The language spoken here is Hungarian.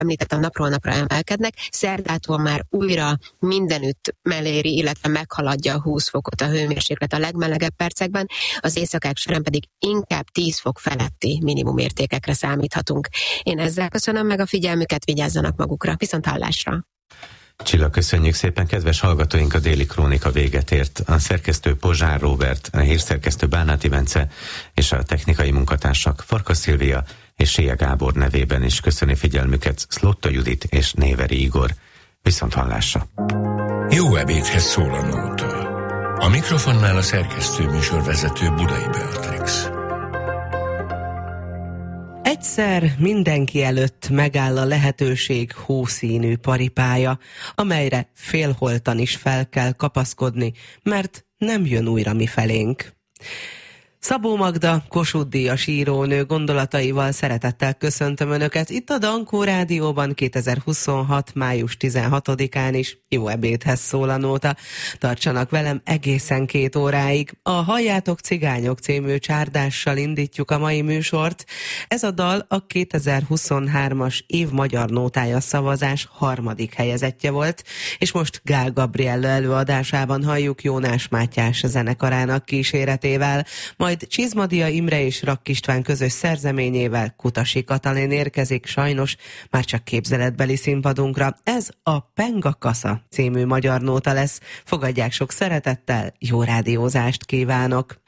említettem, napról napra emelkednek. Szerdától már újra mindenütt eléri, illetve meghaladja a 20 fokot a hőmérséklet a legmelegebb percekben, az éjszakák során pedig inkább 10 fok feletti minimumértékekre számíthatunk. Én ezzel köszönöm meg a figyelmüket, vigyázzanak magukra. Viszont hallásra! Csilla, köszönjük szépen, kedves hallgatóink, a Déli Krónika véget ért. A szerkesztő Pozsár Róbert, a hírszerkesztő Bánáti Bence és a technikai munkatársak Farkas Szilvia és Sélye Gábor nevében is köszöni figyelmüket Szlotta Judit és Néveri Igor. Viszont hallásra! Jó ebédhez szól a nóta. A mikrofonnál a szerkesztő műsorvezető Budai Beatrix. Egyszer mindenki előtt megáll a lehetőség hószínű paripája, amelyre félholtan is fel kell kapaszkodni, mert nem jön újra mifelénk. Szabó Magda, Kossuth-díjas írónő gondolataival szeretettel köszöntöm Önöket itt a Dankó Rádióban 2026. május 16-án is. Jó ebédhez szól a nóta. Tartsanak velem egészen 2 óráig. A Halljátok Cigányok című csárdással indítjuk a mai műsort. Ez a dal a 2023-as év magyar nótája szavazás 3. helyezettje volt, és most Gál Gabriella előadásában halljuk Jónás Mátyás zenekarának kíséretével, majd Csizmadia Imre és Rakk István közös szerzeményével Kutasi Katalin érkezik sajnos már csak képzeletbeli színpadunkra. Ez a Penga Kasza című magyar nóta lesz. Fogadják sok szeretettel, jó rádiózást kívánok!